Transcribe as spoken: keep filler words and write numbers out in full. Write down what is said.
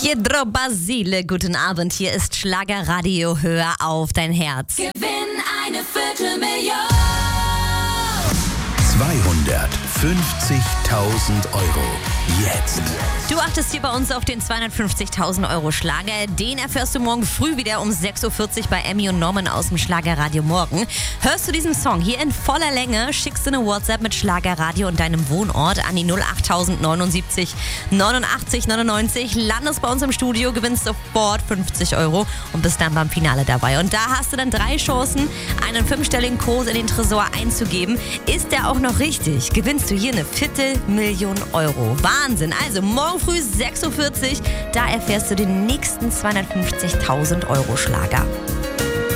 Pietro Basile, guten Abend. Hier ist Schlagerradio. Hör auf dein Herz. Gewinn eine Viertelmillion. zweihundertfünfzigtausend Euro. Jetzt. Du achtest hier bei uns auf den zweihundertfünfzigtausend Euro Schlager. Den erfährst du morgen früh wieder um sechs Uhr vierzig bei Emmy und Norman aus dem Schlagerradio Morgen. Hörst du diesen Song hier in voller Länge, schickst du eine WhatsApp mit Schlagerradio und deinem Wohnort an die null acht neunundsiebzig neunundachtzig neunundneunzig. Landest bei uns im Studio, gewinnst sofort fünfzig Euro und bist dann beim Finale dabei. Und da hast du dann drei Chancen, einen fünfstelligen Code in den Tresor einzugeben. Ist der auch noch richtig, gewinnst du hier eine Viertelmillion Euro. Wahnsinn. Also morgen früh sechs Uhr vierzig, da erfährst du den nächsten zweihundertfünfzigtausend Euro Schlager.